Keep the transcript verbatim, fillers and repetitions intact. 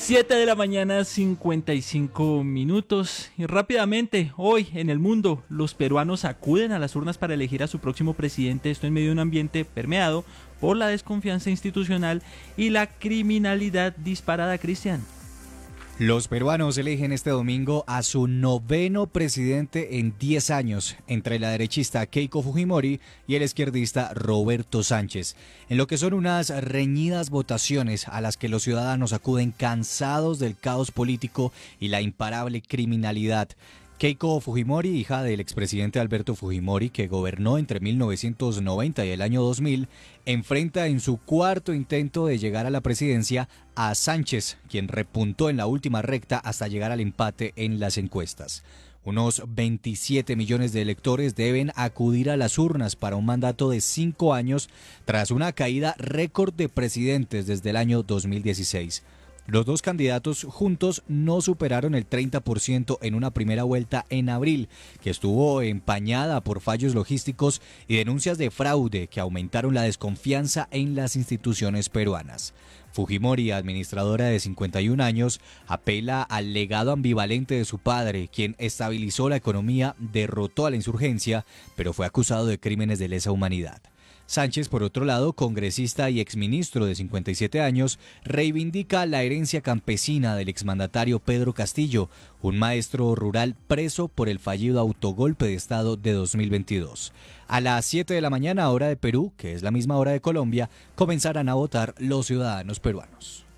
Siete de la mañana, cincuenta y cinco minutos. Y rápidamente, hoy en el mundo, los peruanos acuden a las urnas para elegir a su próximo presidente. Esto en medio de un ambiente permeado por la desconfianza institucional y la criminalidad disparada, Cristian. Los peruanos eligen este domingo a su noveno presidente en diez años, entre la derechista Keiko Fujimori y el izquierdista Roberto Sánchez, en lo que son unas reñidas votaciones a las que los ciudadanos acuden cansados del caos político y la imparable criminalidad. Keiko Fujimori, hija del expresidente Alberto Fujimori, que gobernó entre mil novecientos noventa y el año dos mil, enfrenta en su cuarto intento de llegar a la presidencia a Sánchez, quien repuntó en la última recta hasta llegar al empate en las encuestas. Unos veintisiete millones de electores deben acudir a las urnas para un mandato de cinco años tras una caída récord de presidentes desde el año dos mil dieciséis. Los dos candidatos juntos no superaron el treinta por ciento en una primera vuelta en abril, que estuvo empañada por fallos logísticos y denuncias de fraude que aumentaron la desconfianza en las instituciones peruanas. Fujimori, administradora de cincuenta y un años, apela al legado ambivalente de su padre, quien estabilizó la economía, derrotó a la insurgencia, pero fue acusado de crímenes de lesa humanidad. Sánchez, por otro lado, congresista y exministro de cincuenta y siete años, reivindica la herencia campesina del exmandatario Pedro Castillo, un maestro rural preso por el fallido autogolpe de Estado de dos mil veintidós. A las siete de la mañana, hora de Perú, que es la misma hora de Colombia, comenzarán a votar los ciudadanos peruanos.